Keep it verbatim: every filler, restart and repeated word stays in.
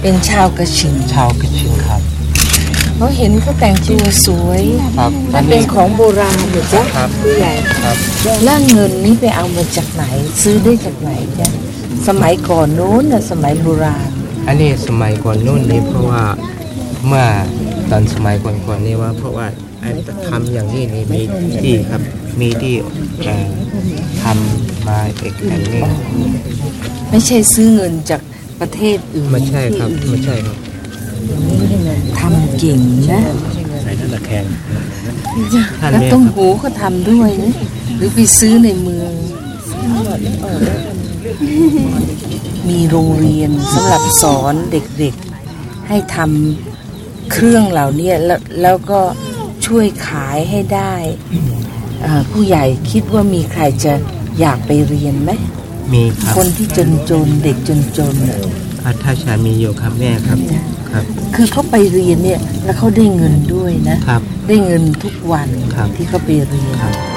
เป็นชาวกระชิงชาวกระชิงครับเขาเห็นเขาแต่งตัวสวยมันเป็นของโบราณเหรอจ๊ะผู้ใหญ่ครับแล้วเงินนี้ไปเอามาจากไหนซื้อได้จากไหนจ๊ะสมัยก่อนโน้นน่ะสมัยโบราณอันนี้สมัยก่อนโน้นนี่เพราะว่าเมื่อตอนสมัยก่อนๆนี่ว่าเพราะว่าทำอย่างนี้นี่มีที่ครับมีที่ทำมาเอกอันนี้ไม่ใช่ซื้อเงินจากประเทศอื่นไม่ใช่ครับไม่ใช่ครับทำเก่งนะใส่นั่นตะแคงแล้วต้มหูก็ทำด้วยนะหรือไปซื้อในเมืองมีโรงเรียนสำหรับสอนเด็กๆให้ทำเครื่องเหล่านี้แล้วแล้วก็ช่วยขายให้ได้ผู้ใหญ่คิดว่ามีใครจะอยากไปเรียนไหมมีครับคนที่จนๆเด็กจนๆน่ะถ้าชามีอยู่ครับแม่ครับครับคือเขาไปเรียนเนี่ยแล้วเขาได้เงินด้วยนะครับได้เงินทุกวันที่เขาไปเรียน